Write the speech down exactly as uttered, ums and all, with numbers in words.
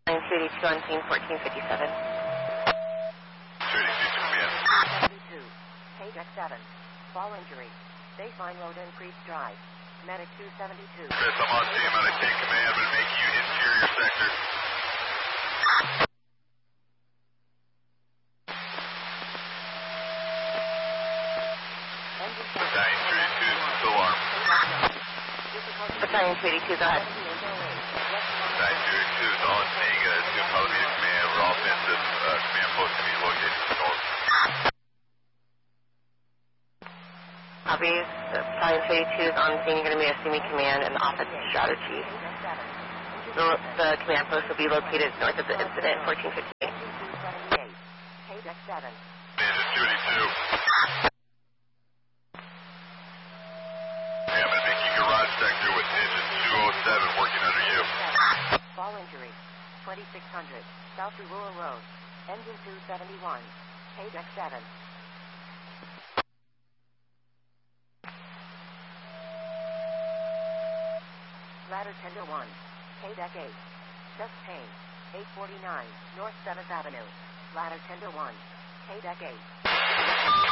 Line two eighty-two on scene, fourteen fifty-seven. two eighty-two, come in. seventy-two, K deck seven, fall injury, baseline load increased drive, medic two seventy-two. Chris, I'm on scene, I'm going to take command, I'm going to make you interior sector. Battalion two eighty-two, still armed. Battalion two eighty-two, go ahead. Battalion two eighty-two, Dawn Tango, two elevated command, we're offensive, uh, command post to be located to the north. Copy. The Battalion two eighty-two is on scene. You're going to be assuming command and the offensive strategy. The, the command post will be located north of the incident, fourteen fifty-eight. K deck seven. Engine two eighty-two. Yeah, I'm going to make you garage sector with engine two oh seven working under you. Fall injury, twenty-six hundred, South Rural Road, engine two seventy-one, K deck seven. Ladder ten to one, K deck eight, chest pain, eight forty-nine, North seventh Avenue, ladder ten to one, K deck eight.